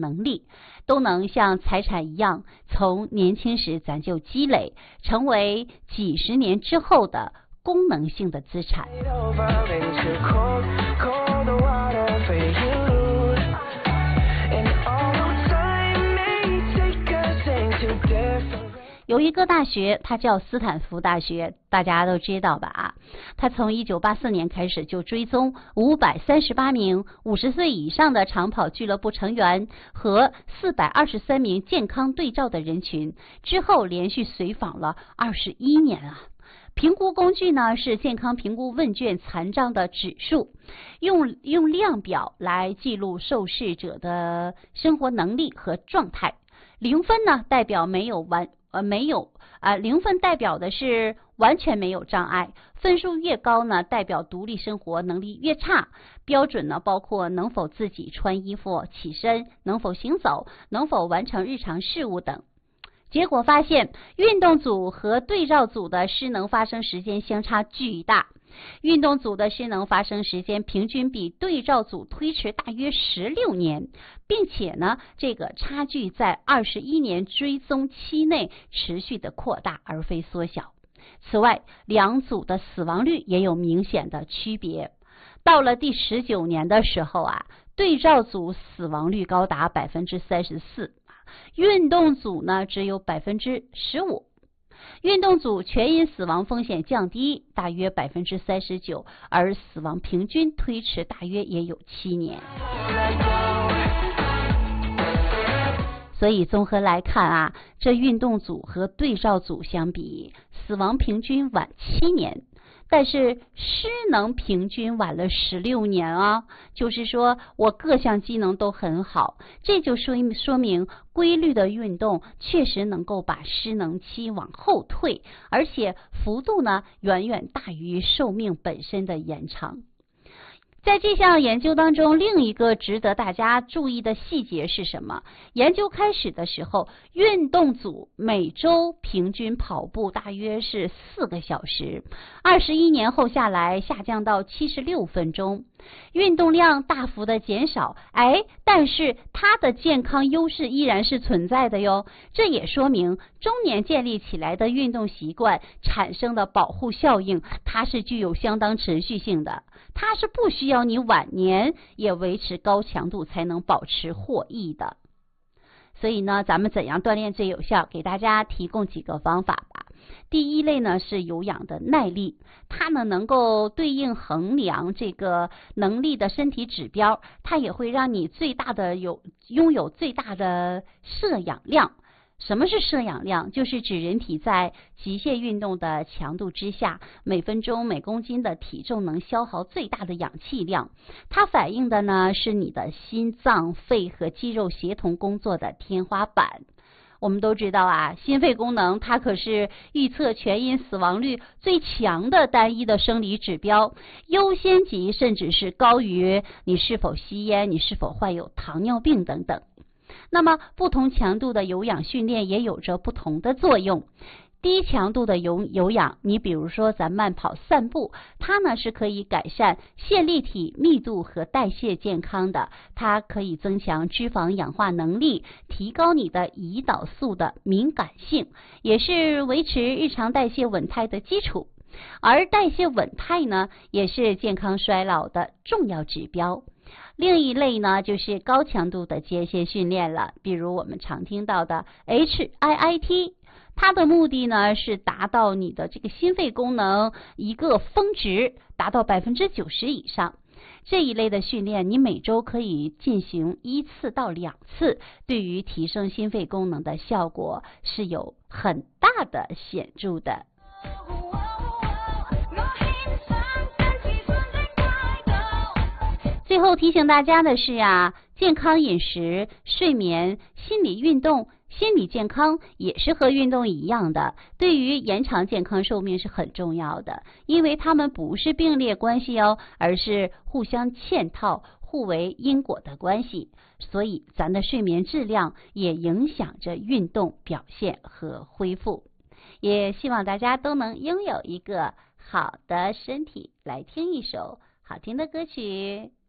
能力，都能像财产一样，从年轻时咱就积累，成为几十年之后的功能性的资产。有一个大学，它叫斯坦福大学，大家都知道吧？它从1984年开始就追踪538名50岁以上的长跑俱乐部成员和423名健康对照的人群，之后连续随访了21年啊。评估工具呢是健康评估问卷残障的指数，用量表来记录受试者的生活能力和状态。0分呢代表0分代表的是完全没有障碍，分数越高呢代表独立生活能力越差。标准呢包括能否自己穿衣服、起身，能否行走，能否完成日常事务等。结果发现，运动组和对照组的失能发生时间相差巨大。运动组的失能发生时间平均比对照组推迟大约16年，并且呢，这个差距在21年追踪期内持续的扩大，而非缩小。此外，两组的死亡率也有明显的区别。到了第19年的时候啊，对照组死亡率高达34%，运动组呢只有15%。运动组全因死亡风险降低，大约39%，而死亡平均推迟大约也有7年。所以综合来看啊，这运动组和对照组相比，死亡平均晚7年。但是失能平均晚了16年啊，就是说我各项机能都很好，这就说明规律的运动确实能够把失能期往后退，而且幅度呢远远大于寿命本身的延长。在这项研究当中，另一个值得大家注意的细节是什么？研究开始的时候，运动组每周平均跑步大约是4个小时，21年后下来下降到76分钟，运动量大幅的减少，但是它的健康优势依然是存在的哟。这也说明中年建立起来的运动习惯产生的保护效应，它是具有相当持续性的，它是不需要你晚年也维持高强度才能保持获益的。所以呢，咱们怎样锻炼最有效？给大家提供几个方法吧。第一类呢是有氧的耐力，它呢能够对应衡量这个能力的身体指标，它也会让你拥有最大的摄氧量。什么是摄氧量？就是指人体在极限运动的强度之下，每分钟每公斤的体重能消耗最大的氧气量。它反映的呢是你的心脏、肺和肌肉协同工作的天花板。我们都知道啊，心肺功能它可是预测全因死亡率最强的单一的生理指标，优先级甚至是高于你是否吸烟、你是否患有糖尿病等等。那么不同强度的有氧训练也有着不同的作用。低强度的有氧，你比如说咱慢跑、散步，它呢是可以改善线粒体密度和代谢健康的，它可以增强脂肪氧化能力，提高你的胰岛素的敏感性，也是维持日常代谢稳态的基础。而代谢稳态呢，也是健康衰老的重要指标。另一类呢，就是高强度的间歇训练了，比如我们常听到的 HIIT， 它的目的呢是达到你的这个心肺功能一个峰值达到90%以上。这一类的训练，你每周可以进行1次到2次，对于提升心肺功能的效果是有很大的显著的。最后提醒大家的是啊，健康饮食、睡眠、心理运动、心理健康也是和运动一样的，对于延长健康寿命是很重要的，因为它们不是并列关系哦，而是互相嵌套、互为因果的关系。所以咱的睡眠质量也影响着运动表现和恢复。也希望大家都能拥有一个好的身体。来听一首好听的歌曲。